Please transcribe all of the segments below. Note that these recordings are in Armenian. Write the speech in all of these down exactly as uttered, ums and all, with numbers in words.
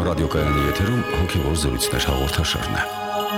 Ռադիոկայանի եթերում հոգևոր զրույցներ հաղորդաշարն է։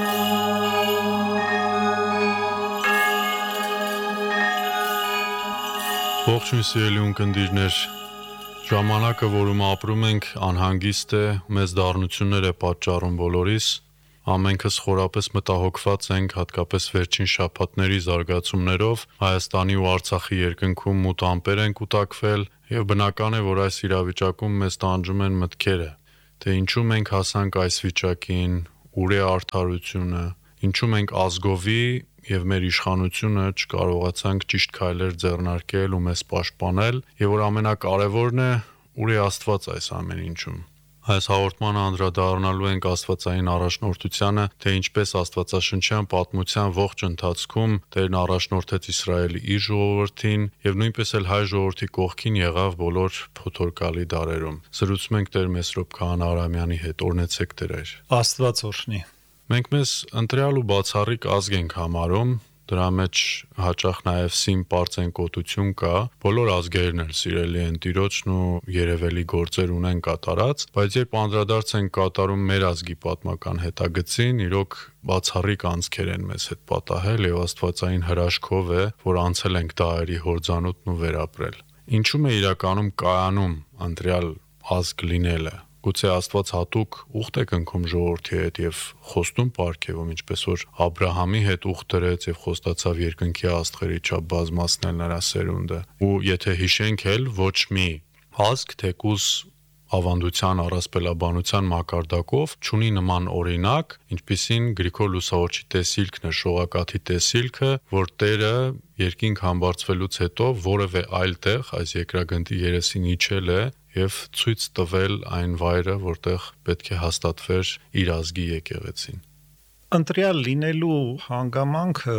Ողջույն սիրելի ունկնդիրներ, ժամանակը, որում ապրում ենք, անհանգիստ է, մեծ դառնություններ է պատճառում բոլորիս, ամենքս խորապես մտահոգված ենք, հատկապես վերջին շաբաթների զարգացումներով, Հայաստանի ու Արցախի երկնքում մութ ամպեր են կուտակվել, եւ բնական է, որ այս իրավիճակում մեզ տանջում են մտքերը, թե ինչու մենք հասանք այս վիճակին, ուր է արդարությունը, ինչու մենք ազգովի եւ մեր իշխանությունը չկարողացանք ճիշտ քայլեր ձեռնարկել ու մեզ պաշտպանել, եւ որ ամենակարևորն է, ուր է Աստված այս ամեն ինչում։ Այս հաղորդմանը անդրադառնալու ենք աստվածային առաջնորդությանը, թե ինչպես աստվածաշնչյան պատմության ողջ ընթացքում Տերն առաջնորդեց Իսրայելի իր ժողովրդին եւ նույնպես էլ հայ ժողովրդի կողքին եղավ բոլոր փոթորկալի դարերում։ Զրուցում ենք Տեր Մեսրոպ Քահանա Արամյանի հետ, օրհնեցեք Տեր։ Աստված օրհնի։ Մենք մեզ ընտրյալ ու բացառիկ ազգ ենք համարում, դրա մեջ հաճախ նաև սին պարծենկոտություն կա, բոլոր ազգերն էլ սիրելի են Տիրոջն ու երևելի գործեր ունեն կատարած, բայց երբ անդրադարձ են կատարում մեր ազգի պատմական հետագծին, իրոք բացառիկ անձքեր են մեզ հետ պատահել եւ աստվածային հրաշքով է, որ անցել ենք դարերի հորձանուտն ու վերապրել։ Ինչու՞մ է իրականում կայանում ընտրյալ ազգ լինելը։ Գուցե Աստված հատուկ ուխտ է կնքում ժողովրդի հետ եւ խոստում պարգևում, ինչպես որ Աբրահամի հետ ուխտ դրեց եւ խոստացավ երկնքի աստղերի չափ բազմացնել նրա սերունդը։ Ու եթե հիշենք էլ, ոչ մի ազգ թեկուզ ավանդության առասպելաբանության մակարդակով չունի նման օրինակ, ինչպիսին Գրիգոր Լուսավորչի տեսիլքն է, շողակաթի տեսիլքը, որ Տերը երկինք համբարձվելուց հետո որևէ այլ տեղ այս երկրագնդի երեսին իջել է եւ ցույց տվել այն վայրը, որտեղ պետք է հաստատվեր իր ազգի եկեղեցին։ Ընտրյալ լինելու հանգամանքը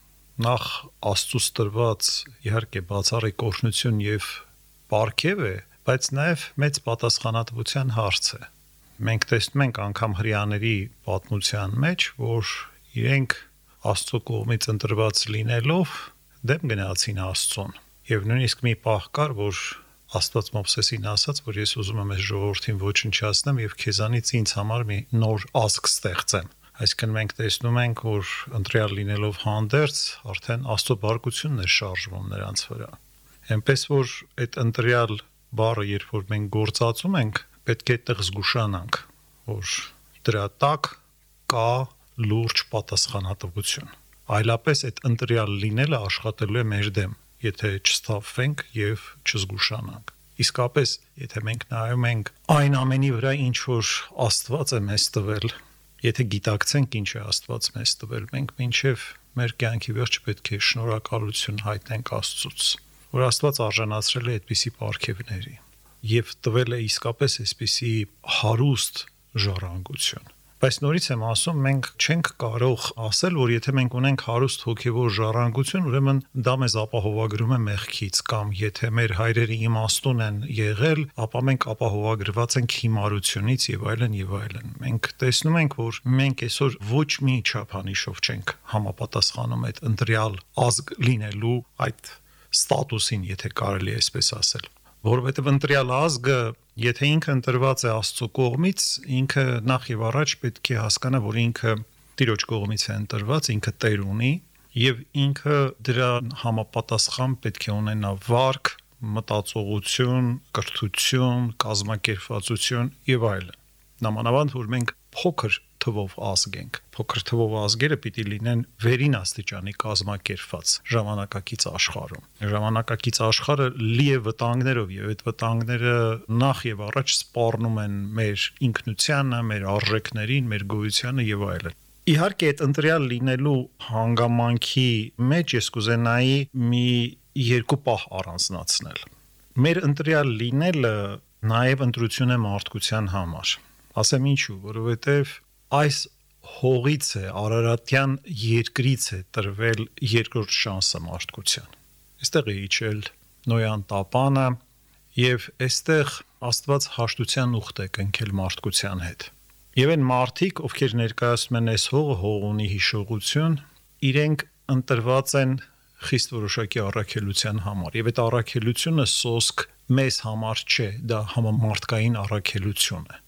նախ Աստծուց տրված իհարկե բացառիկ օրհնություն եւ պարգև է, բայց նաեւ մեծ պատասխանատվության հարց է։ Մենք տեսնում ենք անգամ հրեաների պատմության մեջ, որ իրենք Աստծո կողմից ընտրված լինելով դեմ գնացին Աստծուն։ Եվ նույնիսկ մի պահ կար, որ Աստված Մովսեսին ասաց, որ ես ուզում եմ այս ժողովրդին ոչնչացնեմ եւ քեզանից ինձ համար մի նոր ազգ ստեղծեմ։ Այսինքն մենք տեսնում ենք, որ ընտրյալ լինելով հանդերձ արդեն Աստծո բարգությունն է շարժվում նրանց վրա։ Էնպես որ այդ ընտրյալ բառը, երբ որ մենք գործածում ենք, պետք է այդտեղ զգուշանանք, որ դրա տակ կա լուրջ պատասխանատվություն։ Այլապես այդ ընտրյալ լինելը աշխատելու է մեր դեմ, եթե չստավվենք եւ չզգուշանանք։ Իսկապես, եթե մենք նայում ենք այն ամենի վրա, ինչ որ Աստված է մեզ տվել, եթե գիտակցենք ինչ է Աստված մեզ տվել, մենք մինչև մեր կյանքի վերջ պետք է շնորհակալություն հայտնենք Աստծուց, որ Աստված արժանացրել է այդպիսի պարգևների եւ տվել է իսկապես այսպիսի հարուստ ժառանգություն։ Բայց նորից եմ ասում, մենք չենք կարող ասել, որ եթե մենք ունենք հարուստ հոգևոր ժառանգություն, ուրեմն դա մեզ ապահովագրում է մեղքից, կամ եթե մեր հայրերը իմաստուն են եղել, ապա մենք ապահովագրված ենք հիմարությունից եւ այլն եւ այլն։ Մենք տեսնում ենք, որ մենք այսօր ոչ մի չափանիշով չենք համապատասխանում այդ ընտրյալ ազգ լինելու այդ ստատուսին, եթե կարելի է այսպես ասել։ Որովհետև ընտրյալ ազգը, եթե ինքը ընտրված է Աստծո կողմից, ինքը նախ եւ առաջ պետք է հասկանա, որ ինքը Տիրոջ կողմից է ընտրված, ինքը Տեր ունի եւ ինքը դրա համապատասխան պետք է ունենա վարք, մտածողություն, կրթություն, կազմակերպվածություն եւ այլն։ Նամանավանդ որ մենք փոքր թվով ազգ ենք։ Փոքր թվով ազգերը պիտի լինեն վերին աստիճանի կազմակերպված ժամանակակից աշխարհում։ Ժամանակակից աշխարհը լի է վտանգներով եւ այդ վտանգները նախ եւ առաջ սպառնում են մեր ինքնությանը, մեր արժեքներին, մեր գոյությանը եւ այլն։ Իհարկե այդ ընտրյալ լինելու հանգամանքի մեջ ես կուզենայի մի երկու պահ առանձնացնել։ Մեր ընտրյալ լինելը նաեւ ընտրություն է մարդկության համար։ Ասեմ ինչու, որովհետեւ այս հողից է, Արարատյան երկրից է տրվել երկրորդ շանսը մարդկության։ Այստեղ է իջել Նոյան տապանը եւ այստեղ Աստված հաշտության ուխտ է կնքել մարդկության հետ։ Եվ այն մարդիկ, ովքեր ներկայացնում են այս հողը, հող ունի հիշողություն, իրենք ընտրված են խիստ որոշակի առաքելության համար։ Եվ այդ առաքելությունը սոսկ մեզ համար չէ, դա համամարտկային առաքելություն է,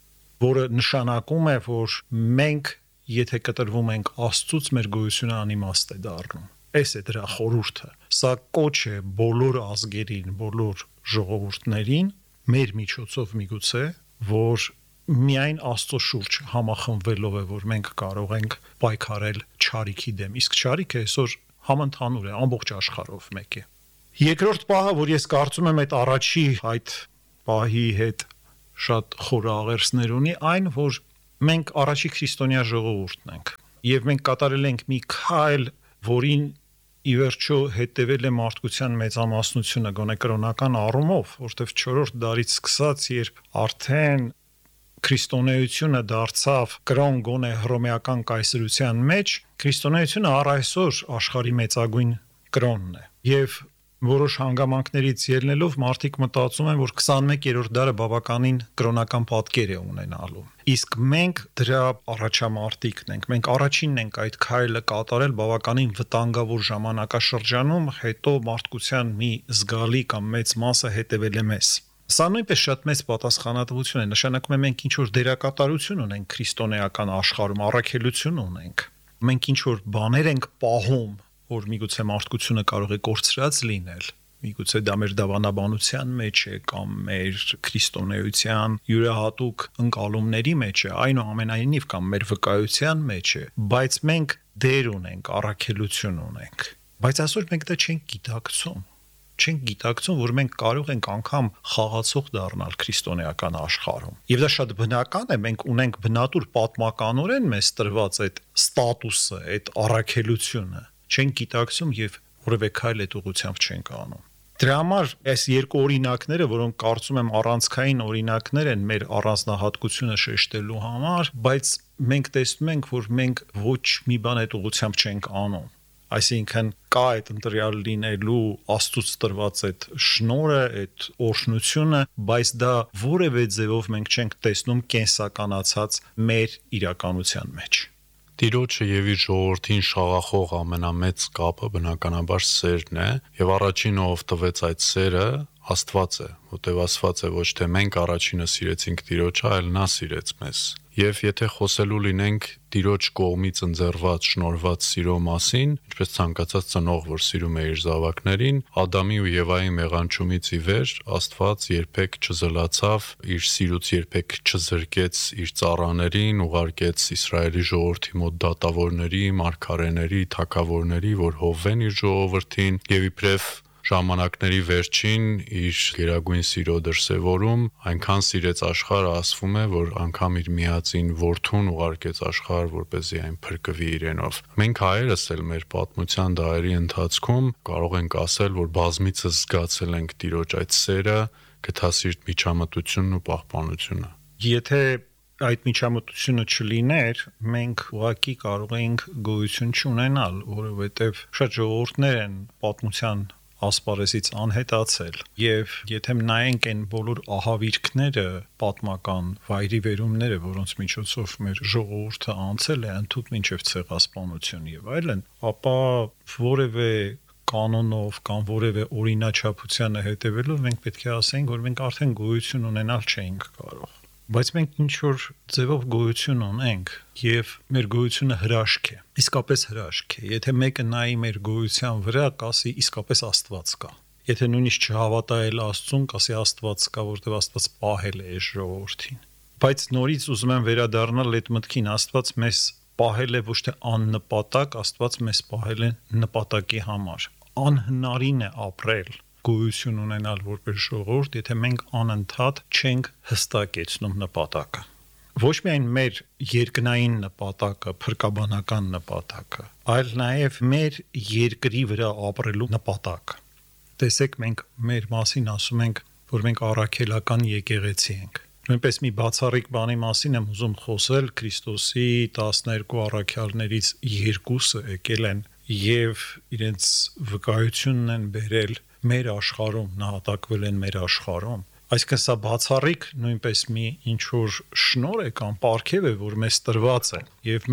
որը նշանակում է, որ մենք եթե կտրվում ենք Աստծուց, մեր գոյությունը անիմաստ է դառնում։ Այս է դրա խորհուրդը։ Սա կոչ է բոլոր ազգերին, բոլոր ժողովուրդներին, մեր միջոցով միգուցե, որ միայն Աստծո շուրջ համախմբվելով է, որ մենք կարող ենք պայքարել չարիքի դեմ։ Իսկ չարիքը այսօր համընդհանուր է, ամբողջ աշխարհով մեկ է։ Երկրորդ պահը, որ ես կարծում եմ այդ առաջի այդ պահի հետ շատ խոր աղերսներ ունի, այն, որ մենք առաջի քրիստոնյա ժողովուրդն ենք եւ մենք կատարել ենք մի քայլ, որին ի վերջո հետևել է մարդկության մեծամասնությունը գոնե կրոնական առումով, որտեղ չորրորդ դարից սկսած, երբ արդեն քրիստոնեությունը դարձավ կրոն գոնե հռոմեական կայսրության մեջ, քրիստոնեությունը առ այսօր աշխարհի մեծագույն կրոնն է եւ որոշ հանգամանքներից ելնելով մարդիկ մտածում են, որ քսանմեկերորդ դարը բավականին կրոնական պատկեր է ունենալու։ Իսկ մենք դրա առաջամարտիկն ենք։ Մենք առաջինն ենք այդ քայլը կատարել բավականին վտանգավոր ժամանակաշրջանում, հետո մարդկության մի զգալի կամ մեծ մասը հետևել է մեզ։ Սա նույնպես շատ մեծ պատասխանատվություն է, նշանակում է մենք ինչ որ դերակատարություն ունենք քրիստոնեական աշխարհում, առաքելություն ունենք։ Մենք ինչ որ բաներ ենք պահում, որ միգուցե մարդկությունը կարող է կորցրած լինել, միգուցե դա մեր դավանաբանության մեջ է կամ մեր քրիստոնեության յուրահատուկ ընկալումների մեջ է, այնուամենայնիվ կամ մեր վկայության մեջ է, բայց մենք դեր ունենք, առաքելություն ունենք։ Բայց այսօր մենք դա չենք գիտակցում։ Չենք գիտակցում, որ մենք կարող ենք անգամ խաղացող դառնալ քրիստոնեական աշխարհում։ Եվ դա շատ բնական է, մենք ունենք բնատուր պատմականորեն մեզ տրված այդ ստատուսը, այդ առաքելությունը չենք գիտակցում եւ որևէ քայլ այդ ուղղությամբ չենք անում։ Դրա համար այս երկու օրինակները, որոնք կարծում եմ առանցքային օրինակներ են մեր առանձնահատկությունը շեշտելու համար, բայց մենք տեսնում ենք, որ մենք ոչ մի բան այդ ուղղությամբ չենք անում։ Այսինքն կա այդ ընտրյալ լինելու Աստծուց տրված այդ շնորհը, այդ օրհնությունը, բայց դա որևէ ձևով մենք չենք տեսնում կենսականացած մեր իրականության մեջ։ Տիրոջը եւ իր ժողովրդին շաղախող ամենամեծ կապը բնականաբար սերն է, եւ առաջինը ով տվեց այդ սերը Աստված է, որտեղ ասված է ոչ թե մենք առաջինը սիրեցինք Տիրոջը, այլ նա սիրեց մեզ։ Եվ եթե խոսելու լինենք Տիրոջ կողմից ընձեռված, շնորհված սիրո մասին, ինչպես ցանկացած ծնող, որ սիրում է իր զավակներին, Ադամի ու Եվայի մեղանչումից ի վեր Աստված երբեք չզլացավ, իր սիրուց երբեք չզրկեց իր ծառաներին, ուղարկեց Իսրայելի ժողովրդի մոտ դատավորների, մարգարեների, թագավորների, որ հովվեն իր ժողովրդին, եւ իբրև ժամանակների վերջին իր գերագույն սիրո դրսևորում այնքան սիրեց աշխարհը, ասվում է, որ անգամ իր միածին որդուն ուղարկեց աշխարհ, որպեսզի այն փրկվի իրենով։ Մենք հայերս էլ մեր պատմության դարերի ընթացքում կարող ենք ասել, որ բազմիցս զգացել ենք Տիրոջ այդ սերը, գթասիրտ միջամտությունն ու պահպանությունը։ Եթե այդ միջամտությունը չլիներ, մենք ուղղակի կարող ենք գոյություն չունենալ, որովհետև շատ ժողովուրդներ են պատմության ասպարեզից անհետացել եւ եթե նայենք այն բոլոր ահավիրքները, պատմական վայրիվերումները, որոնց միջոցով մեր ժողովուրդը անցել է ընդհուպ մինչև ցեղասպանություն եւ այլն, ապա որևէ կանոնով կամ որևէ օրինաչափությանը հետևելով մենք պետք է ասենք, որ մենք արդեն գոյություն ունենալ չենք կարող։ Բայց մենք ինչ որ ձևով գոյություն ունենք եւ մեր գոյությունը հրաշք է։ Իսկապես հրաշք է։ Եթե մեկը նայի մեր գոյության վրա, կասի իսկապես Աստված կա։ Եթե նույնիսկ չհավատա էլ Աստծուն, կասի Աստված կա, որտեղ Աստված պահել է այս ժողովրդին։ Բայց նորից ուզում եմ վերադառնալ այդ մտքին, Աստված մեզ պահել է ոչ թե աննպատակ, Աստված մեզ պահել է նպատակի համար։ Անհնարին է ապրել գոյություն ունենալ որպես ժողովուրդ, եթե մենք անընդհատ չենք հստակեցնում նպատակը։ Ոչ միայն մեր երկնային նպատակը, փրկաբանական նպատակը, այլ նաև մեր երկրի վրա ապրելու նպատակը։ Տեսեք, մենք մեր մասին ասում ենք, որ մենք առաքելական եկեղեցի ենք։ Նույնպես մի բացառիկ բանի մասին եմ ուզում խոսել, Քրիստոսի տասներկու առաքյալներից երկուսը եկել են եւ իրենց վկայությունն են բերել մեր աշխարհում, նահատակվել են մեր աշխարհում։ Այսինքն սա բացառիկ նույնպես մի ինչ որ շնորհ է կամ պարգև է, որ մեզ տրված է եւ մեր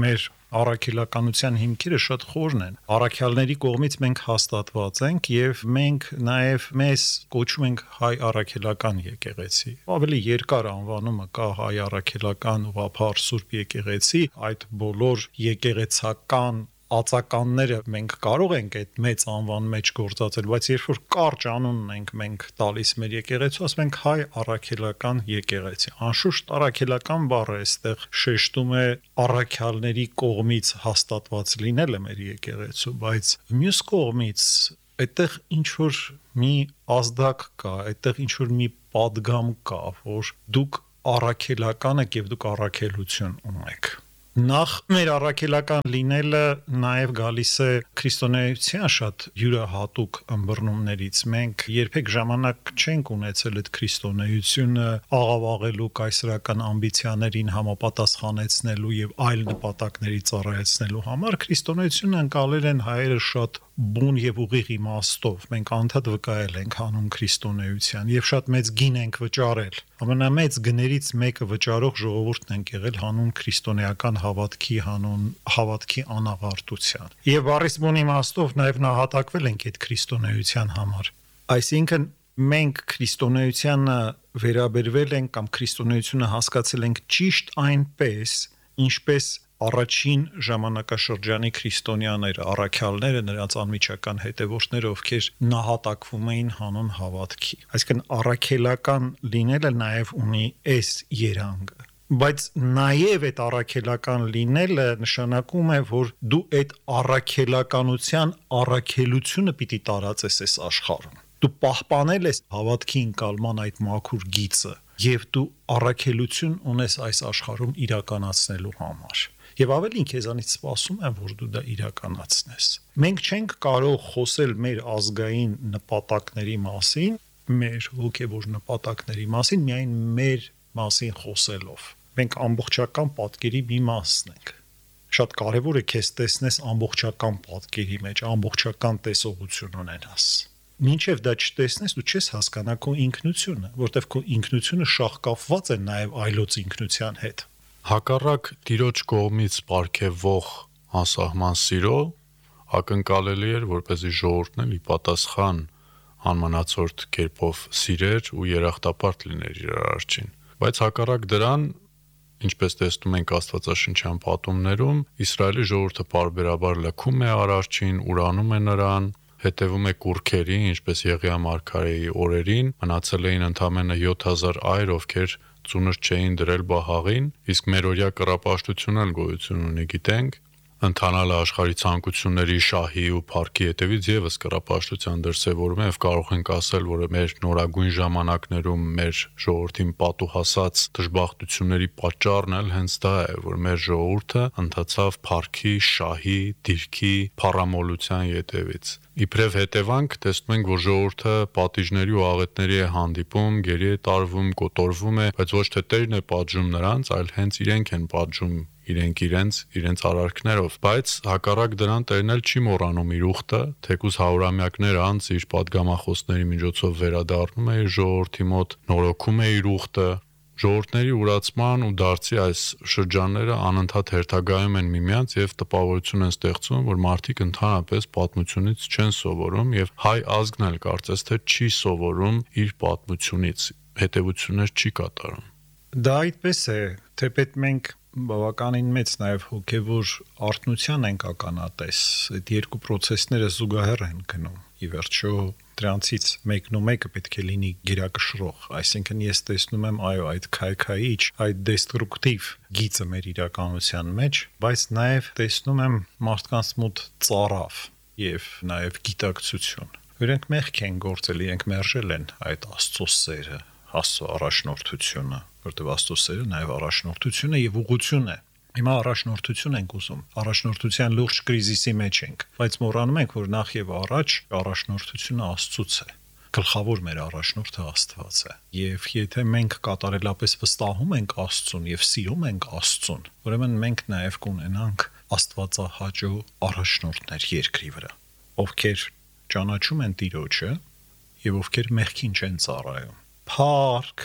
առաքելականության հիմքերը շատ խորն են։ Առաքյալների կողմից մենք հաստատված ենք եւ մենք նաեւ մեզ կոչում ենք հայ առաքելական եկեղեցի։ Ավելի երկար անվանումը կա հայ առաքելական ուղղափառ Սուրբ եկեղեցի, այդ բոլոր եկեղեցական ածականները մենք կարող ենք այդ մեծ անվան մեջ գործածել, բայց երբ որ կարճ անունն ենք մենք տալիս մեր եկեղեցու, ասում ենք հայ առաքելական եկեղեցի։ Անշուշտ առաքելական բառը այստեղ շեշտում է առաքյալների կողմից հաստատված լինելը մեր եկեղեցու, բայց մյուս կողմից այդտեղ ինչ որ մի ազդակ կա, այդտեղ ինչ որ մի պատգամ կա, որ դուք առաքելական եք եւ դուք առաքելություն ունեք։ Նախ մեր առաքելական լինելը նաև գալիս է քրիստոնեության շատ յուրահատուկ ըմբռնումներից։ Մենք երբեք ժամանակ չենք ունեցել այդ քրիստոնեությունը աղավաղելու, կայսրական ամբիցիաներին համապատասխանեցնելու եւ այլ նպատակների ծառայեցնելու համար։ Քրիստոնեությունը ընկալել են հայերը շատ բուն եւ ուղիղ իմաստով։ Մենք անդադ վկայել ենք հանուն քրիստոնեության եւ շատ մեծ գին ենք վճարել։ Ամենամեծ գներից մեկը վճարող ժողովուրդն ենք եղել հանուն քրիստոնեական հավատքի, հանուն հավատքի անաղարտության։ Եվ բառիս բուն իմաստով նաեւ նահատակվել ենք այդ քրիստոնեության համար։ Այսինքն մենք քրիստոնեությանը վերաբերվել ենք կամ քրիստոնեությունը հասկացել ենք ճիշտ այնպես, ինչպես առաջին ժամանակաշրջանի քրիստոնյաները, առաքյալները, նրանց անմիջական հետևորդները, ովքեր նահատակվում էին հանուն հավատքի։ Այսինքն առաքելական լինելը նաև ունի այս երանգը։ Բայց նաև այդ առաքելական լինելը նշանակում է, որ դու այդ առաքելականության առաքելությունը պիտի տարածես այս աշխարհում։ Դու պահպանել ես հավատքի ընկալման այդ մաքուր գիծը եւ դու առաքելություն ունես այս աշխարհում իրականացնելու համար։ Եվ ավելին քեզանից սպասում եմ, որ դու դա իրականացնես։ Մենք չենք կարող խոսել մեր ազգային նպատակների մասին, մեր հոգևոր նպատակների մասին, միայն մեր մասին խոսելով։ Մենք ամբողջական պատկերի մի մասն ենք։ Շատ կարևոր է քեզ տեսնես ամբողջական պատկերի մեջ, ամբողջական տեսողություն ունենաս։ Մինչև դա չտեսնես, դու չես հասկանա քո ինքնությունը, որտեղ քո ինքնությունը շաղկապված է նաև այլոց ինքնության հետ։ Հակառակ Տիրոջ կողմից պարգևվող անսահման սիրո ակնկալելի էր, որպեսզի ժողովուրդն էլ ի պատասխան անմանացորդ կերպով սիրեր ու երախտապարտ լիներ իր արարչին։ Բայց հակառակ դրան, ինչպես տեսնում ենք Աստվածաշնչյան պատումներում, Իսրայելի ժողովուրդը պարբերաբար լքում է արարչին, ուրանում է նրան, հետևում է կուռքերին, ինչպես Եղիա մարգարեի օրերին, մնացել էին ընդամենը յոթ հազար այր, ովքեր ծունր չէին դրել բահաղին, իսկ մերօրյա կռապաշտությունն էլ գոյություն ունի, գիտենք, ընթանալը աշխարհի ցանկությունների շահի ու փառքի հետևից եւս կռապաշտության դրսևորում է եւ կարող ենք ասել, որ մեր նորագույն ժամանակներում մեր ժողովրդին պատուհասած դժբախտությունների պատճառն էլ հենց դա է, որ մեր ժողովուրդը ընթացավ փառքի, շահի, դիրքի, փառամոլության ետևից։ Իբրև հետևանք տեսնում ենք, որ ժողովուրդը պատիժների ու աղետների է հանդիպում, գերի է տարվում, կոտորվում է, բայց ոչ թե Տերն է պատժում նրանց, այլ հենց իրենք են պատժում իրենք իրենց իրենց արարքներով, բայց հակառակ դրան Տերն էլ չի մոռանում իր ուխտը, թեկուզ հարյուրամյակներ անց իր պատգամախոսների միջոցով վերադառնում է իր ժողովրդի մոտ, նորոգում է իր ուխտը, ժողովուրդների ուրացման ու դարձի այս շրջանները անընդհատ հերթագայում են միմյանց եւ տպավորություն են ստեղծում, որ մարդիկ ընդհանրապես պատմությունից չեն սովորում եւ հայ ազգն էլ կարծես թե չի սովորում իր պատմությունից, հետեւություններ չի կատարում։ Դա այդպես է, թեպետ մենք բավականին մեծ նաև հոգևոր արտնության ենք ականատես, այդ երկու process-ները զուգահեռ են գնում։ Ի վերջո դրանցից մեկն ու մեկը պետք է լինի գերակշռող, այսինքն ես տեսնում եմ, այո, այդ քայքայիչ, այդ դեստրուկտիվ գիծը մեր իրականության մեջ, բայց նաև տեսնում եմ մարդկանց մոտ ծառավ եւ նաև գիտակցություն։ Որոնք մեղք են գործել, իրենք մերժել են այդ Աստծո սերը, Աստծո առաջնորդությունը, որտեղ Աստծո սերը նաև առաջնորդություն է եւ ուղղություն է։ Հիմա առաջնորդություն ենք ուզում, առաջնորդության լուրջ կրիզիսի մեջ ենք, բայց մոռանում ենք, որ նախ եւ առաջ առաջնորդությունը Աստծուց է։ Գլխավոր մեր առաջնորդը Աստված է։ Եվ եթե մենք կատարելապես վստահում ենք Աստծուն եւ սիրում ենք Աստծուն, ուրեմն մենք նաև կունենանք Աստվածահաճո առաջնորդներ երկրի վրա, ովքեր ճանաչում են Տիրոջը եւ ովքեր մեղքին չեն ծառայում։ Փառք,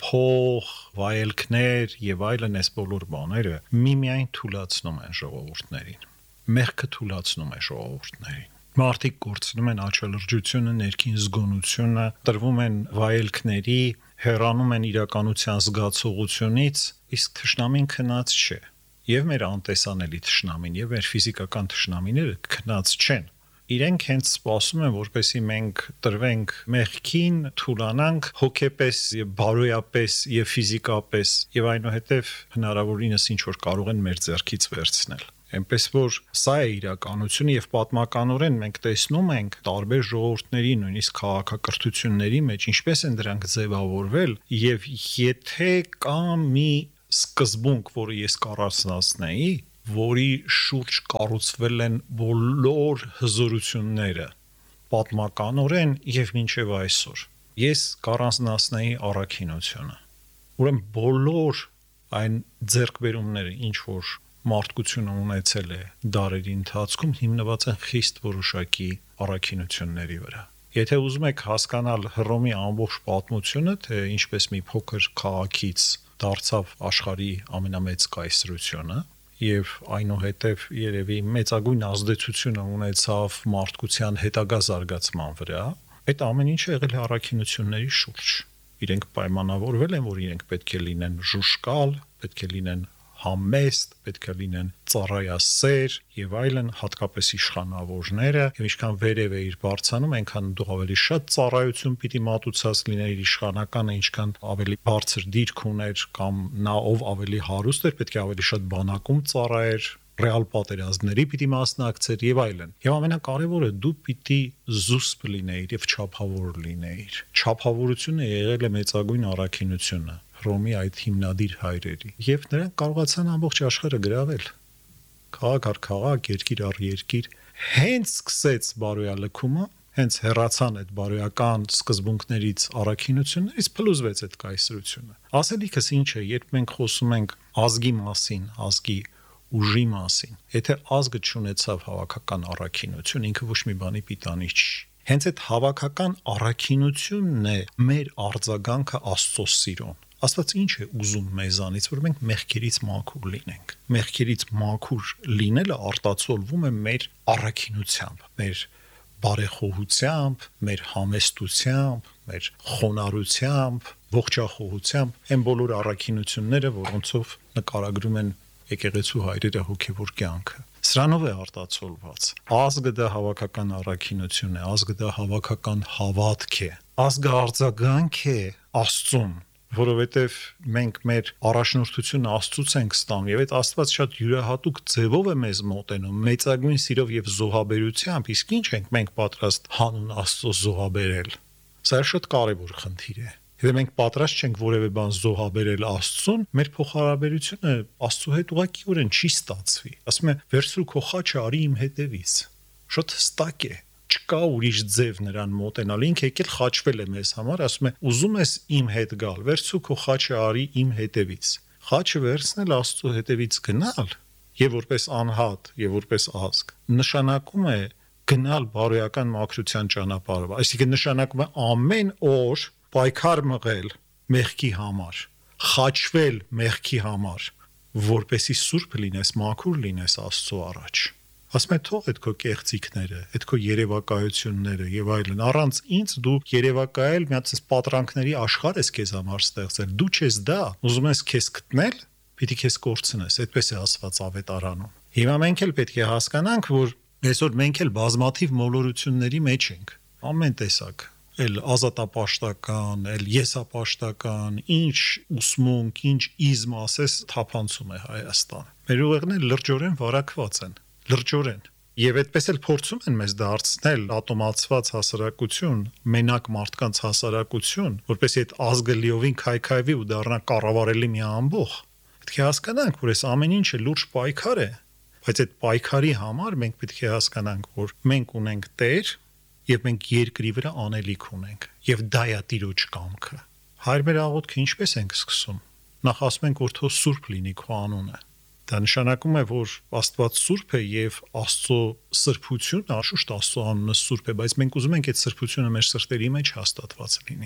փող, վայելքներ եւ այլն այս բոլոր բաները միմիայն թույլատնում են ժողովուրդներին։ Մեղքը թույլատնում է ժողովուրդներին։ Մարդիկ կորցնում են աչալրջությունը, ներքին զգոնությունը, տրվում են վայելքների, հեռանում են իրականության զգացողությունից, իսկ թշնամին քնած չէ։ Եվ մեր անտեսանելի թշնամին, եւ մեր ֆիզիկական թշնամիները քնած չեն։ Իրենք հենց սպասում են, որպեսզի մենք տրվենք մեղքին, թուլանանք հոգեպես եւ բարոյապես եւ ֆիզիկապես եւ այնուհետեւ հնարավորինս ինչ որ կարող են մեր ձեռքից վերցնել։ Այնպես որ սա է իրականությունը եւ պատմականորեն մենք տեսնում ենք տարբեր ժողովուրդների, նույնիսկ քաղաքակրթությունների մեջ ինչպես են դրանք ձևավորվել եւ եթե կա մի սկզբունք, որը ես կառուցնացնեի, որի շուրջ կառուցվել են բոլոր հզորությունները պատմականորեն եւ մինչեւ այսօր, ես կառուցնացնեի առաքինությունը։ Ուրեմն բոլոր այն ձեռքբերումները, ինչ որ մարդկությունը ունեցել է դարերի ընթացքում, հիմնված են խիստ որոշակի առաքինությունների վրա։ Եթե ուզում եք հասկանալ Հռոմի ամբողջ պատմությունը, թե ինչպես մի փոքր քաղաքից դարձավ աշխարհի ամենամեծ կայսրությունը եւ այնուհետեւ երևի մեծագույն ազդեցություն ունեցավ մարդկության հետագա զարգացման վրա, այդ ամեն ինչը եղել է առաքինությունների շուրջ։ Իրենք պայմանավորվել են, որ իրենք պետք է լինեն ժուշկալ, պետք է լինեն համեստ, պետք է լինեն ծառայասեր եւ այլն, հատկապես իշխանավորները, եւ ինչքան վերև է իր բարձանում, այնքան դու ավելի շատ ծառայություն պիտի մատուցած լիներ իշխանականը, ինչքան ավելի բարձր դիրք ուներ կամ նա ով ավելի հարուստ էր, պետք է ավելի շատ բանակում ծառայեր, ռեալ պատերազմների պիտի մասնակցեր եւ այլն։ Եվ ամենակարևորը դու պիտի զուսպ լինեիր եւ չափավոր լինեիր։ Չափավորությունը եղել է մեծագույն առաքինությունը Հռոմի այդ հիմնադիր հայրերի եւ նրանք կարողացան ամբողջ աշխարհը գրավել։ Քաղաք առ քաղաք, երկիր առ երկիր, հենց սկսեց բարոյալքումը, հենց հեռացան այդ բարոյական սկզբունքներից առաքինություններից փլուզվեց այդ կայսրությունը։ Ասելիքս ինչ է, երբ մենք խոսում ենք ազգի մասին, ազգի ուժի մասին, եթե ազգը չունեցավ հավաքական առաքինություն, ինքը ոչ մի բանի պիտանի չի։ Հենց այդ հավաքական առաքինությունն է մեր արձագանքը Աստծո սիրուն։ Աստված ինչ է ուզում մեզանից, որ մենք մեղքերից մաքուր լինենք։ Մեղքերից մաքուր լինելը արտացոլվում է մեր առաքինությամբ, մեր բարեխոհությամբ, մեր համեստությամբ, մեր խոնարհությամբ, ողջախոհությամբ, այն բոլոր առաքինությունները, որոնցով նկարագրում են եկեղեցու հայրերը հոգևոր կյանքը։ Սրանով է արտացոլված։ Ազգը դա հավաքական առաքինություն է, ազգը դա հավաքական հավատք է, ազգը արձագանք է Աստծուն, որովհետև մենք մեր առաջնորդությունը Աստծուց ենք ստանում եւ այդ Աստված շատ յուրահատուկ ձևով է մեզ մոտենում, մեծագույն սիրով եւ զոհաբերությամբ, իսկ ինչ ենք մենք պատրաստ հանուն Աստծո զոհաբերել։ Սա շատ կարևոր խնդիր է։ Եթե մենք պատրաստ չենք որևէ բան զոհաբերել Աստծուն, մեր փոխհարաբերությունը Աստծո հետ ուղղակիորեն չի ստացվի։ Ասում է՝ «Վերցրու քո խաչը, արի իմ հետևից»։ Շատ հստակ է։ Չկա ուրիշ ձև նրան մոտենալ։ Ինքը եկել խաչվել է մեզ համար, ասում է՝ «Ուզում ես իմ հետ գալ, վերցրու քո խաչը, արի իմ հետևից»։ Խաչը վերցնել Աստծո հետևից գնալ, եւ որպես անհատ, եւ որպես ազգ, նշանակում է գնալ բարոյական մաքրության ճանապարհով։ Այսինքն նշանակում է ամեն օր պայքար մղել մեղքի համար, խաչվել մեղքի համար, որպեսի սուրբ լինես, մաքուր լինես Աստծո առաջ։ Ասում է՝ թող այդ քո կեղծիքները, այդ քո երևակայությունները եւ այլն, առանց ինձ դու երևակայել մի հատ պատրանքների աշխարհ ես քեզ համար ստեղծել, դու չես դա, ուզում ես քեզ գտնել, պիտի քեզ կորցնես, այդպես է ասված ավետարանում։ Հիմա մենք էլ պետք է հասկանանք, որ այսօր մենք էլ բազմաթիվ մոլորությունների մեջ ենք, ամեն տեսակ էլ ազատապաշտական, էլ եսապաշտական, ինչ ուսմունք, ինչ իզմ ասես թափանցում է Հայաստանը։ Մեր ուղեղները լրջորեն վարակված են, լրջորեն։ Եվ այդպես էլ փորձում են մեզ դարձնել ատոմացված հասարակություն, մենակ մարդկանց հասարակություն, որպեսզի այդ ազգը լիովին քայքայվի ու դառնա կառավարելի մի ամբողջ։ Պետք է հասկանանք, որ այս ամեն ինչը լուրջ պայքար է, բայց այդ պայքարի համար մենք պետք է հասկանանք, որ մենք ունենք Տեր, եւ մենք երկրի վրա անելիք ունենք, եւ դա է Տիրոջ կամքը։ Հայր մեր աղոթքը ինչպես ենք սկսում։ Նախ ասում ենք, որ թող սուրբ լինի քո անունը։ Դա նշանակում է, որ Աստված սուրբ է եւ Աստծո սրբությունը, անշուշտ Աստծո անունը սուրբ է, բայց մենք ուզում ենք այդ սրբությունը մեր սրտերի մեջ հաստատված լինի։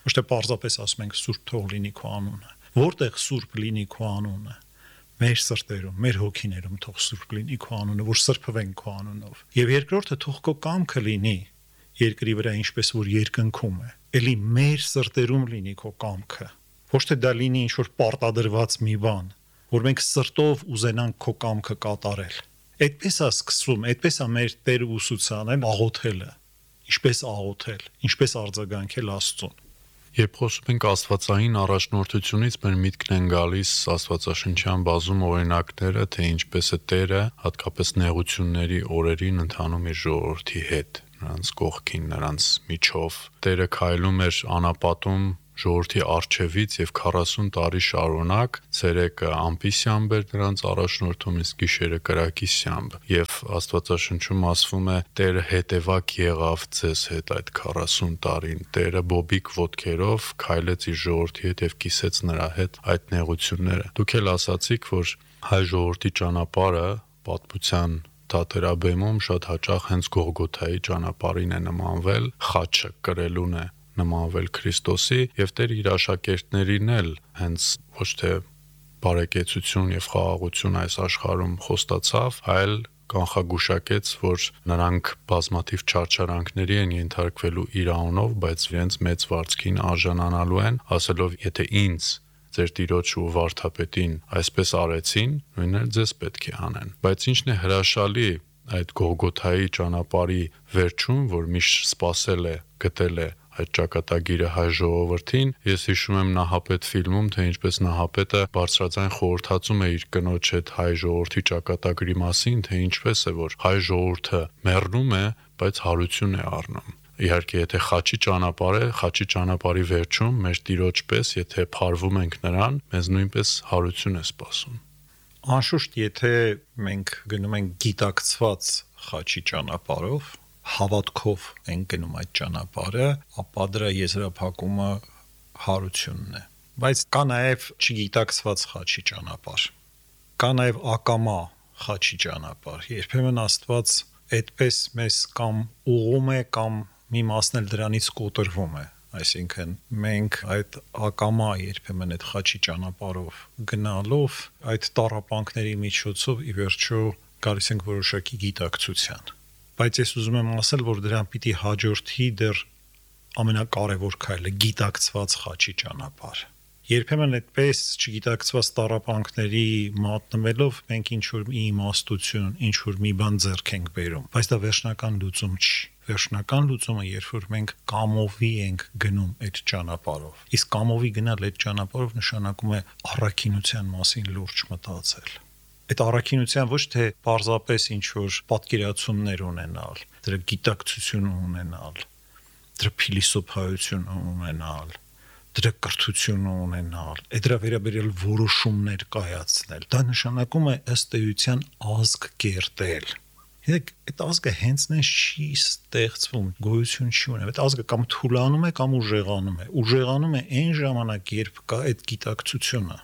Ոչ թե պարզապես ասում ենք Սուրբ թող լինի քո անունը։ Որտեղ Սուրբ լինի քո անունը։ Մեր սրտերում, մեր հոգիներում թող Սուրբ լինի քո անունը, որ սրբվենք քո անունով։ Եվ երկրորդը թող քո կամքը լինի երկրի վրա, ինչպես որ երկնքում է։ Էլի մեր սրտերում լինի քո կամքը։ Ոչ թե դա լինի ինչ որ պարտադրված մի բան, որ մենք սրտով ուզենանք քո կամքը կատարել։ Այդպես է սկսվում, այդպես է մեր Տերը ուսուցանել աղոթելը։ Ինչպես աղոթել, ինչպես արձագանքել Աստծուն։ Երբ խոսում ենք աստվածային առաջնորդությունից, մեր միտքն են գալիս աստվածաշնչյան բազում օրինակները, թե ինչպես է Տերը, հատկապես նեղությունների օրերին ընթանում իր ժողովրդի հետ, նրանց կողքին, նրանց միջով։ Տերը քայլում էր անապատում ժողովրդի առջևից եւ քառասուն տարի շարունակ ցերեկը ամպիսյամբ էր նրանց առաջնորդում, իսկ գիշերը կրակիսյամբ, եւ Աստվածաշնչում ասվում է Տերը հետևակ եղավ ձեզ հետ այդ քառասուն տարին, Տերը բոբիկ ոտքերով քայլեց իր ժողովրդի հետ եւ կիսեց նրա հետ այդ նեղությունները։ Դուք էլ ասացիք, որ հայ ժողովրդի ճանապարհը պատմության թատերաբեմում շատ հաճախ հենց Գողգոթայի ճանապարհին է նմանվել, խաչը կրելուն է նմանվել Քրիստոսի, եւ Տերը իր աշակերտներին էլ հենց ոչ թե բարեկեցություն եւ խաղաղություն այս աշխարհում խոստացավ, այլ կանխագուշակեց, որ նրանք բազմաթիվ չարչարանքների են ենթարկվելու իր անունով, բայց իրենց մեծ վարձքին արժանանալու են, ասելով, եթե ինձ ձեր տիրոջ ու վարդապետին այսպես արեցին, նույնն էլ ձեզ պետք է անեն։ Բայց ինչն է հրաշալի այդ Գողգոթայի ճանապարհի վերջում, որ միշտ սпасել է, գտել է այդ ճակատագիրը հայ ժողովրդին, ես հիշում եմ Նահապետ ֆիլմում, թե ինչպես Նահապետը բարձրաձայն խորհրդածում է իր կնոջ հետ հայ ժողովրդի ճակատագրի մասին, թե ինչպես է որ հայ ժողովուրդը մեռնում է, բայց հարություն է առնում։ Իհարկե, եթե խաչի ճանապարհ է, խաչի ճանապարհի վերջում մեր տիրոջ պես, եթե փարվում ենք նրան, մեզ նույնպես հարություն է սպասում։ Անշուշտ, եթե մենք գնում ենք գիտակցված խաչի ճանապարհով, հավատքով ենք գնում այդ ճանապարհը, ապա դրա եզրափակումը հարությունն է։ Բայց կա նաև չգիտակցված խաչի ճանապարհ։ Կա նաև ակամա խաչի ճանապարհ։ Երբեմն Աստված այդպես մեզ կամ ուղում է, կամ մի մասն էլ դրանից կոտրվում է։ Այսինքն մենք այդ ակամա երբեմն այդ խաչի ճանապարհով գնալով այդ տառապանքների միջոցով ի վերջո գալիս ենք որոշակի գիտակցության։ Բայց ես ուզում եմ ասել, որ դրան պիտի հաջորդի դեռ ամենակարևոր քայլը գիտակցված խաչի ճանապարհ։ Երբեմն այդպես չգիտակցված տառապանքների մատնվելով մենք ինչ որ մի իմաստություն, ինչ որ մի բան ձեռք ենք բերում, բայց դա վերջնական լուծում չի։ Վերջնական լուծումը, երբ որ մենք կամովի ենք գնում այդ ճանապարհով։ Իսկ կամովի գնալ այդ ճանապարհով նշանակում է առաքինության մասին լուրջ մտածել։ Այդ առաքինության ոչ թե պարզապես ինչ որ պատկերացումներ ունենալ, դրա գիտակցություն ունենալ, դրա փիլիսոփայություն ունենալ, դրա կրթություն ունենալ, այդ դրա վերաբերյալ որոշումներ կայացնել։ Դա նշանակում է ըստ էության ազգ կերտել։ Իսկ այդ ազգը հենց նենց չի ստեղծվում, գոյություն չի ունենում։ Այդ ազգը կամ թուլանում է, կամ ուժեղանում է։ Ուժեղանում է այն ժամանակ, երբ կա այդ գիտակցությունը,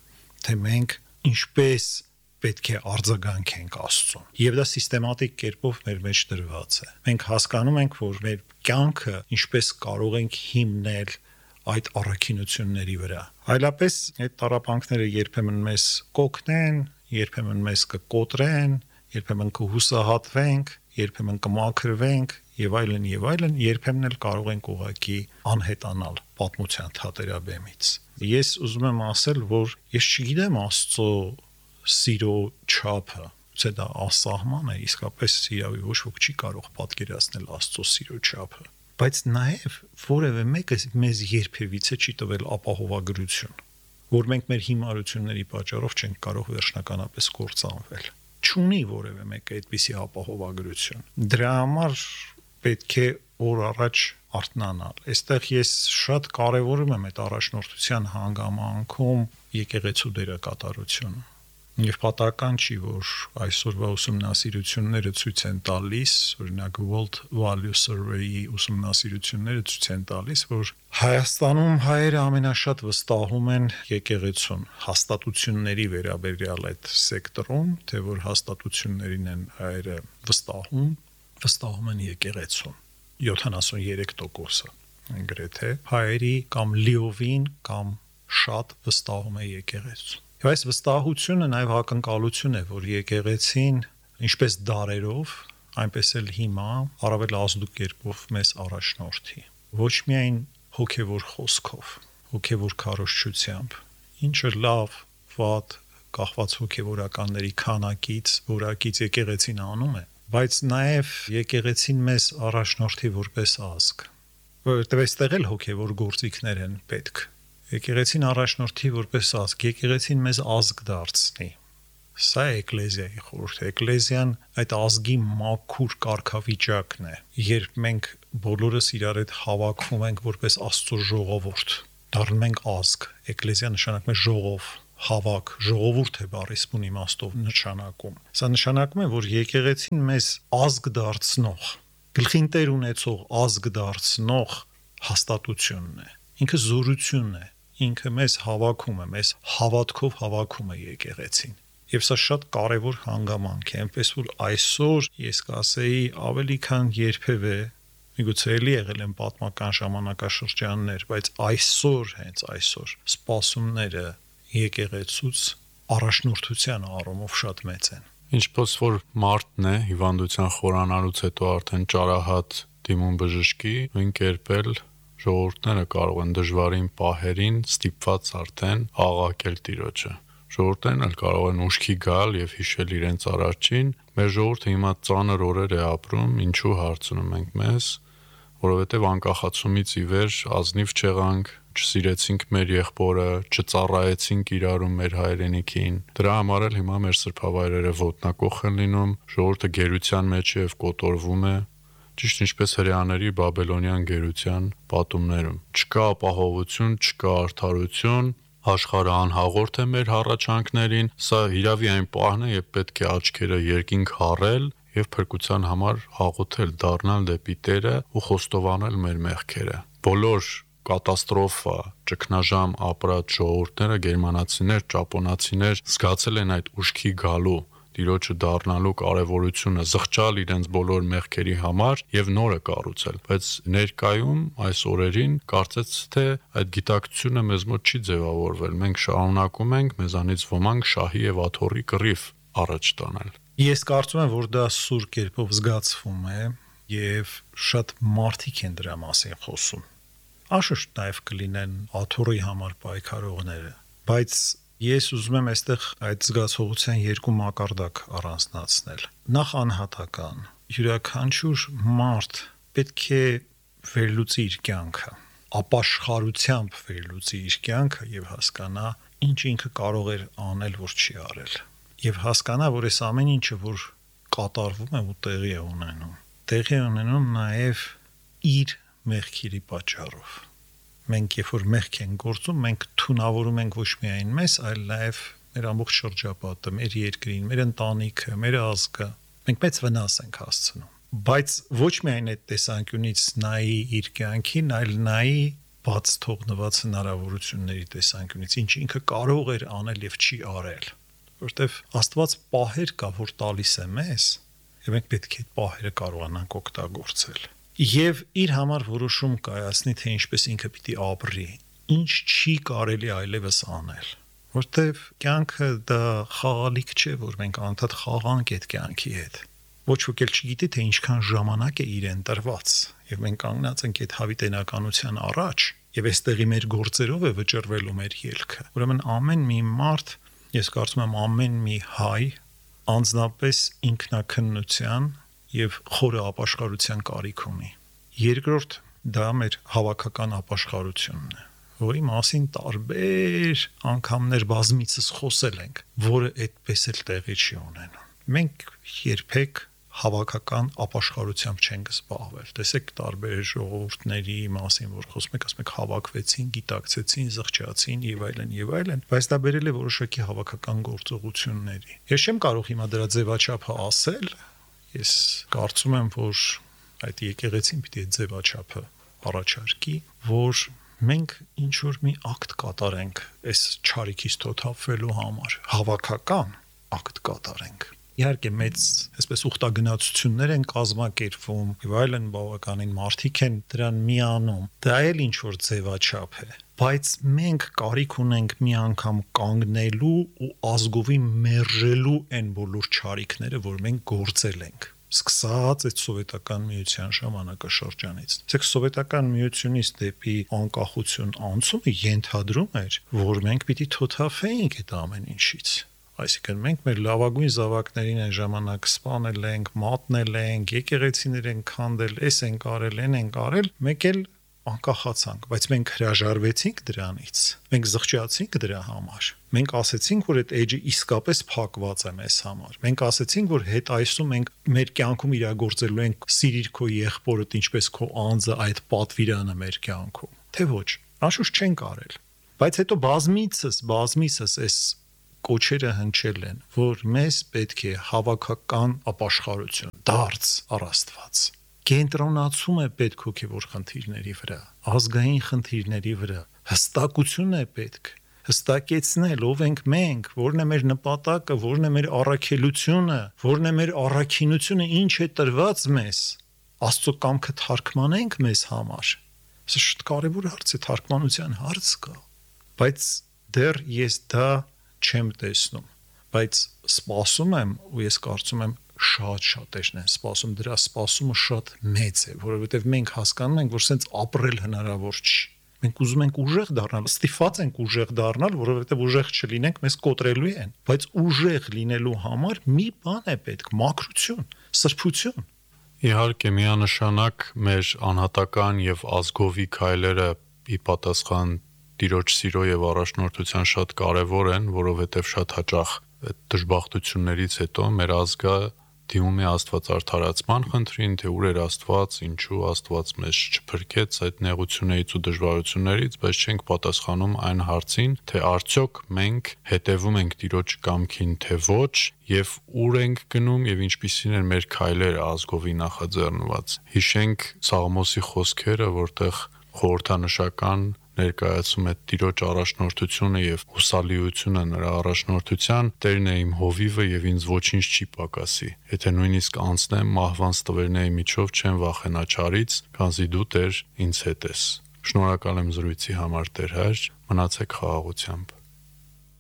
թե մենք ինչպես պետք է արձագանքենք Աստծուն։ Եվ դա սիստեմատիկ կերպով մեր մեջ դրված է։ Մենք հասկանում ենք, որ մեր կյանքը ինչպես կարող ենք հիմնել այդ առաքինությունների վրա։ Այլապես այդ տառապանքները երբեմն մեզ կօգնեն, երբեմն մեզ կկոտրեն, երբեմն կհուսահատվենք, երբեմն կմաքրվենք եւ այլն եւ այլն, երբեմն էլ կարող ենք ուղղակի անհետանալ պատմության թատերաբեմից։ Ես ուզում եմ ասել, որ ես չգիտեմ Աստծո սիրո չափը, թե դա ասահման է, իսկապես իրավի ոչ ոք չի կարող պատկերացնել Աստծո սիրո չափը, բայց նաև որևէ մեկը մեզ երբևիցե չի տվել ապահովագրություն, որ մենք մեր հիմարությունների պատճառով չենք կարող վերջնականապես կործանվել։ Չունի որևէ մեկը այդպիսի ապահովագրություն։ Դրա համար պետք է օր առաջ արթնանալ։ Այստեղ ես շատ կարևորում եմ այդ առաջնորդության հանգամանքում եկեղեցու դերակատարությունը։ Եվ պատահական չի, որ այսօրվա ուսումնասիրությունները ցույց են տալիս, օրինակ World Value Survey-ի ուսումնասիրությունները ցույց են տալիս, որ Հայաստանում հայերը ամենաշատ վստահում են եկեղեցուն, հաստատությունների վերաբերյալ այդ սեկտորում, թե որ հաստատություններին են հայերը վստահում, վստահում են եկեղեցուն, յոթանասունյոթ տոկոսը։ գրեթե հայերի կամ լիովին կամ շատ վստահում է եկեղեցու։ Եվ այս վստահությունը նաև ակնկալություն է, որ եկեղեցին ինչպես դարերով, այնպես էլ հիմա առավել ազդու կերպով մեզ առաջնորդի։ Ոչ միայն հոգևոր խոսքով, հոգևոր քարոզչությամբ, ինչը լավ, վատ, կախված հոգևորականների քանակից, որակից եկեղեցին անում է, բայց նաև եկեղեցին մեզ առաջնորդի որպես ազգ, որովհետև այստեղ էլ հոգևոր գործիքներ են պետք։ Եկեղեցին առաջնորդի որպես ազգ, եկեղեցին մեզ ազգ դարձնի։ Սա է էկլեզիայի խորհուրդը։ Էկլեզիան այդ ազգի մաքուր կարգավիճակն է, երբ մենք բոլորս իրար հետ հավաքվում ենք որպես Աստծո ժողովուրդ, դառնում ենք ազգ։ Էկլեզիա նշանակում է ժողով, հավաք, ժողովուրդ է բառի սփուն իմաստով նշանակում։ Սա նշանակում է, որ եկեղեցին մեզ ազգ դարձնող, գլխին տեր ունեցող ազգ դարձնող հաստատությունն է։ Ինքը զորությունն է, ինքը մեզ հավաքում է, մեզ հավատքով հավաքում է եկեղեցին։ Եվ սա շատ կարևոր հանգամանք է, այնպես որ այսօր ես կասեի ավելի քան երբևէ, միգուցե էլի եղել են պատմական ժամանակաշրջաններ, բայց այսօր, հենց այսօր, սպասումները եկեղեցուց առաջնորդության առումով շատ մեծ են։ Ինչպես որ մարտն է հիվանդության խորանալուց հետո արդեն ճարահատ դիմում բժշկի, նույն կերպ էլ ժողովուրդները կարող են դժվարին պահերին ստիպված արդեն աղաղակել Տիրոջը։ Ժողովուրդներն էլ կարող են ուշքի գալ եւ հիշել իրենց առաջին։ Մեր ժողովուրդը հիմա ծանր օրեր է ապրում, ինչու հարցնում ենք մեզ, որովհետեւ անկախացումից ի վեր ազնիվ չեղանք, չսիրեցինք մեր եղբորը, չծառայեցինք իրարու մեր հայրենիքին։ Դրա համար էլ հիմա մեր սրբավայրերը ոտնակոխ են լինում, ժողովուրդը գերության մեջ է եւ կոտորվում է, ճիշտ ինչպես հրեաների բաբելոնյան գերության պատումներում։ Չկա ապահովություն, չկա արդարություն, աշխարհը անհաղորդ է մեր հառաչանքներին, սա իրավի այն պահն է, երբ պետք է աչքերը երկինք հառել եւ փրկության համար աղոթել, դառնալ դեպի Տերը ու խոստովանել մեր մեղքերը։ Բոլոր կատաստրոֆա, ճգնաժամ ապրած ժողովուրդները, գերմանացիներ, ճապոնացիներ զգացել են այդ ուշքի գալու, Տիրոջը դառնալու կարևորությունը, զղջալ իրենց բոլոր մեղքերի համար եւ նորը կառուցել։ Բայց ներկայում այս օրերին կարծես թե այդ գիտակցությունը մեզ մոտ չի ձևավորվել։ Մենք շարունակում ենք մեզանից ոմանք շահի եւ աթոռի կռիվ առաջ տանել։ Ես կարծում եմ, որ դա սուր կերպով զգացվում է եւ շատ մարդիկ են դրա մասին խոսում։ Աշուշտ նաև կլինեն աթոռի համար պայքարողները, բայց ես ուզում եմ այստեղ այդ զգացողության երկու մակարդակ առանձնացնել։ Նախ անհատական, յուրաքանչյուր մարդ պետք է վերլուծի իր կյանքը, ապաշխարությամբ վերլուծի իր կյանքը եւ հասկանա, ինչ ինքը կարող էր անել, որ չի արել։ Եվ հասկանա, որ այս ամեն ինչը, որ կատարվում է ու տեղի է ունենում, տեղի է ունենում նաև իր մեղքերի պատճառով։ Մենք երբ որ մեղք ենք գործում, մենք թունավորում ենք ոչ միայն մեզ, այլ նաև մեր ամբողջ շրջապատը, մեր երկրին, մեր ընտանիքը, մեր ազգը։ Մենք մեծ վնաս ենք հասցնում։ Բայց ոչ միայն այդ տեսանկյունից նայի իր կյանքին, այլ նայի բաց թողնված հնարավորությունների տեսանկյունից, ինչ ինքը կարող էր անել եւ չի արել։ Որտեվ Աստված պահեր կա, որ տալիս է մեզ, եւ մենք պետք է այդ պահերը կարողանանք օգտագործել։ Եվ իր համար որոշում կայացնի, թե ինչպես ինքը պիտի ապրի, ինչ չի կարելի այլևս անել։ Որտեվ կյանքը դա խաղալիք չէ, որ մենք անդադ խաղանք այդ կյանքի հետ։ Ոչ ոք էլ չգիտի, թե ինչքան ժամանակ է իրեն տրված, եւ մենք կանգնած ենք այդ հավիտենականության առաջ, եւ այստեղի մեր գործերով է վճռվելու մեր ելքը։ Ուրեմն ամեն մի մարդ, ես կարծում եմ ամեն մի հայ անձնապես ինքնակննության եւ խորը ապաշխարության կարիք ունի։ Երկրորդ դա մեր հավաքական ապաշխարությունն է, որի մասին տարբեր անգամներ բազմիցս խոսել ենք, որը այդպես էլ տեղի չի ունենում։ Մենք երբեք հավաքական ապաշխարությամբ չենք զբաղվել։ Տեսեք տարբեր ժողովուրդների մասին, որ խոսում եք, ասում եք հավաքվեցին, գիտակցեցին, զղջացին եւ այլն եւ այլն, բայց դա բերել է որոշակի հավաքական գործողությունների։ Ես չեմ կարող հիմա դրա ձևաչափը ասել, ես կարծում եմ, որ այդ եկեղեցին պիտի այդ ձևաչափը առաջարկի, որ մենք ինչ որ մի ակտ կատարենք այս ճարիքից թոթափվելու համար, հավաքական ակտ կատարենք։ Իհարկե մեծ այսպես ուխտագնացություններ են կազմակերպվում, եւ այլն բավականին մարդիկ են դրան միանում։ Դա էլ ինչ որ ձևաչափ է, բայց մենք կարիք ունենք մի անգամ կանգնելու ու ազգովի մերժելու այն բոլոր չարիքները, որ մենք գործել ենք։ Սկսած այդ սովետական միության ժամանակաշրջանից։ Իսկ սովետական միությունից դեպի անկախություն անցումը ենթադրում էր, որ մենք պիտի թոթափեինք այդ ամեն ինչից։ Այսինքն մենք մեր լավագույն զավակներին այն ժամանակ սպանել ենք, մատնել ենք, եկեղեցիներ ենք քանդել, էս ենք արել, են ենք արել, մեկ էլ անկախացանք, բայց մենք հրաժարվեցինք դրանից։ Մենք զղջացինք դրա համար։ Մենք ասացինք, որ այդ էջը իսկապես փակված է մեզ համար։ Մենք ասացինք, որ հետ այսում մենք մեր կյանքում իրագործելու ենք սիրիր քո եղբորդ, ինչպես քո անձը այդ պատվիրանը մեր կյանքում։ Թե ոչ, անշուշտ չենք արել։ Բայց հետո բազմիցս, բազմիցս այս կոչերը հնչել են, որ մեզ պետք է հավաքական ապաշխարություն, դարձ առ Աստված։ Կենտրոնացում է պետք հոգևոր խնդիրների վրա, ազգային խնդիրների վրա, հստակություն է պետք, հստակեցնել ով ենք մենք, որն է մեր նպատակը, որն է մեր առաքելությունը, որն է մեր առաքինությունը, ինչ է տրված մեզ, Աստծո կամքը թարգմանենք մեզ համար։ Սա շատ կարևոր հարց է, թարգմանության հարց կա, բայց դեռ ես դա չեմ տեսնում, բայց սպասում եմ ու ես կարծում եմ շատ շատերն են սպասում, դրա սպասումը շատ մեծ է, որովհետև մենք հասկանում ենք, որ սենց ապրել հնարավոր չի։ Մենք ուզում ենք ուժեղ դառնալ, ստիփված ենք ուժեղ դառնալ, որովհետև ուժեղ չլինենք, մեզ կոտրելու են, բայց ուժեղ լինելու համար մի բան է պետք՝ մաքրություն, սրբություն։ Իհարկե միանշանակ մեր անհատական եւ ազգովի քայլերը ի պատասխան Տիրոջ սիրո եւ առաջնորդության շատ կարեւոր են, որովհետեւ շատ հաճախ այդ դժբախտություններից հետո մեր ազգը դիմում է Աստված արդարացման խնդրին, թե ուր էր Աստված, ինչու Աստված մեզ չփրկեց այդ նեղություններից ու դժվարություններից, բայց չենք պատասխանում այն հարցին, թե արդյոք մենք հետևում ենք Տիրոջ կամքին, թե ոչ, եւ ուր ենք գնում եւ ինչպիսին են մեր քայլերը ազգովի նախաձեռնված։ Հիշենք Սաղմոսի խոսքերը, որտեղ խորհրդանշական ներկայացում է Տիրոջ առաջնորդությունը եւ հուսալիությունը նրա առաջնորդության, Տերն է իմ հովիվը եւ ինձ ոչինչ չի պակասի։ Եթե նույնիսկ անցնեմ մահվան ստվերների միջով, չեմ վախենա չարից, քանզի դու Տեր ինձ հետ ես։ Շնորհակալ եմ զրույցի համար, Տեր Հայր, մնացեք խաղաղությամբ։